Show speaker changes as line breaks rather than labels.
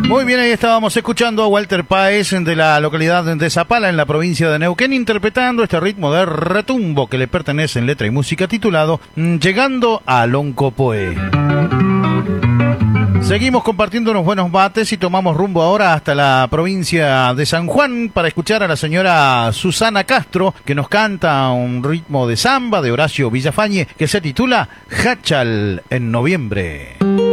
Muy bien, ahí estábamos escuchando a Walter Páez de la localidad de Zapala, en la provincia de Neuquén, interpretando este ritmo de retumbo que le pertenece en letra y música, titulado Llegando a Loncopoé. Seguimos compartiendo unos buenos mates y tomamos rumbo ahora hasta la provincia de San Juan para escuchar a la señora Susana Castro, que nos canta un ritmo de samba de Horacio Villafañe que se titula Jáchal en noviembre.